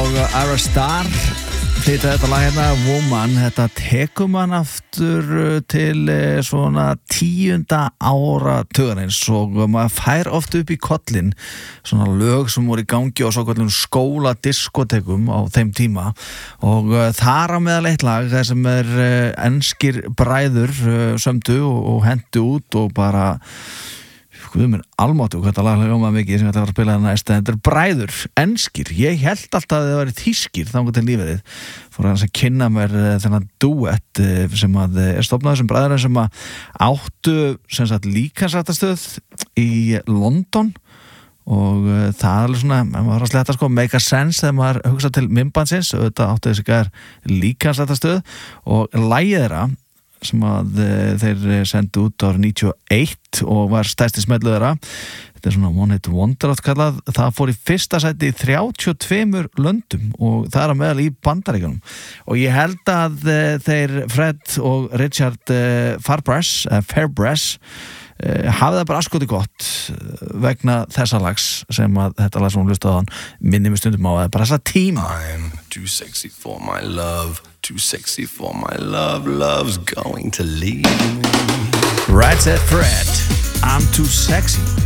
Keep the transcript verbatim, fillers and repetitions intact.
og Ira Starr flytja þetta lag hérna, Woman. Þetta tekur mann aftur til svona tíunda ára tugarins og maður fær oft upp í kollin svona lög sem voru í gangi á svo kallum skóladiskotekum á þeim tíma og þar á meðal eitt lag þar sem er enskir bræður sömdu og hentu út og bara Guð minn almáttu hvað þetta lag hljómaði mikið sem ég ætla að fara að spila það næst, en þetta er bræður, enskir. Ég held alltaf að það væri þýskir þangað til lífið. Fór að kynna mér þennan duett sem að er stofnað þessum bræðurinn sem að áttu sem sagt líkamsræktarstöð í London og það er alveg svona, maður var að sletta sko make a sense þegar maður hugsa til myndbandsins og þetta áttu þessi gæðar líkamsræktarstöð og lagið þeirra sem að þeir sendu út árið níutíu og eitt og var stærsti smellu þeirra. Þetta er svona One Hit Wonder átt kallað. Það fór í fyrsta sæti í þrjátíu og tveimur löndum og það er að meðal í Bandaríkjunum. Og ég held að þeir Fred og Richard Fairbrass, Fairbrass hafði það bara askoti gott vegna þessa lags sem að þetta lag sem hún hlustaði á hann minni með stundum á að bara þessa tíma. I'm too sexy for my love, too sexy for my love, love's going to leave me. Right said Fred, I'm too sexy